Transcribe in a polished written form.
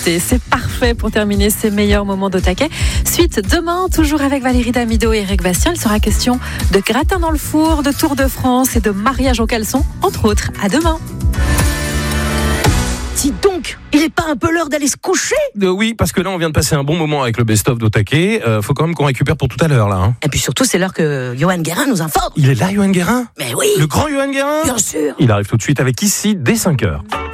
d'été. C'est parfait pour terminer ces meilleurs moments d'au taquet. Suite demain, toujours avec Valérie Damido et Eric Bastien. Il sera question de gratin dans le four, de Tour de France et de mariage au caleçon, entre autres. À demain. Dis donc, il est pas un peu l'heure d'aller se coucher ? Oui, parce que là, on vient de passer un bon moment avec le best-of d'au taquet. Faut quand même qu'on récupère pour tout à l'heure, là. Hein. Et puis surtout, c'est l'heure que Johan Guérin nous informe. Il est là, Johan Guérin ? Mais oui. Le grand Johan Guérin ? Bien sûr. Il arrive tout de suite avec Ici, dès 5h.